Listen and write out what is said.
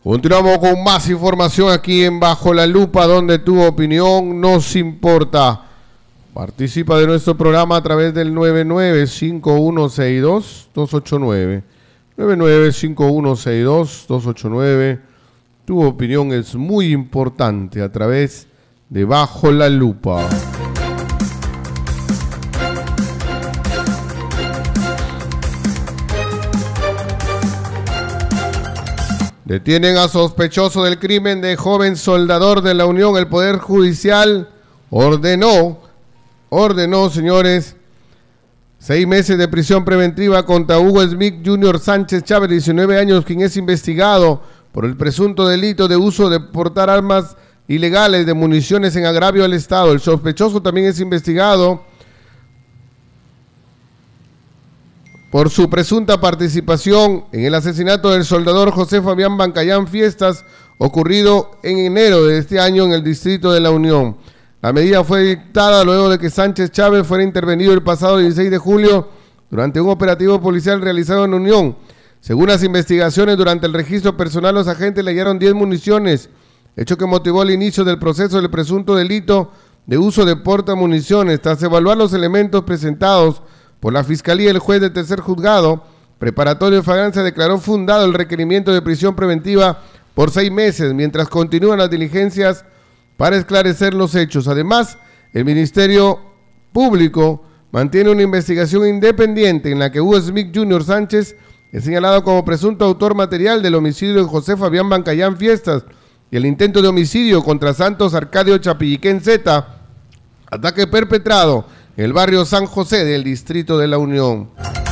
Continuamos con más información aquí en Bajo la Lupa, donde tu opinión nos importa. Participa de nuestro programa a través del 995162-289. 995162-289. Tu opinión es muy importante a través de Bajo la Lupa. Detienen a sospechoso del crimen de joven soldador de la Unión. El Poder Judicial ordenó, señores, 6 meses de prisión preventiva contra Hugo Smith Jr. Sánchez Chávez, 19 años, quien es investigado por el presunto delito de uso de portar armas ilegales de municiones en agravio al Estado. El sospechoso también es investigado por su presunta participación en el asesinato del soldador José Fabián Bancayán Fiestas, ocurrido en enero de este año en el Distrito de la Unión. La medida fue dictada luego de que Sánchez Chávez fuera intervenido el pasado 16 de julio durante un operativo policial realizado en Unión. Según las investigaciones, durante el registro personal, los agentes le hallaron 10 municiones, hecho que motivó el inicio del proceso del presunto delito de uso de portamuniciones. Tras evaluar los elementos presentados por la Fiscalía, el juez del tercer juzgado preparatorio de flagrancia declaró fundado el requerimiento de prisión preventiva por 6 meses, mientras continúan las diligencias para esclarecer los hechos. Además, el Ministerio Público mantiene una investigación independiente en la que Hugo Smith Jr. Sánchez es señalado como presunto autor material del homicidio de José Fabián Bancayán Fiestas y el intento de homicidio contra Santos Arcadio Chapilliquén Z, ataque perpetrado en el barrio San José del Distrito de la Unión.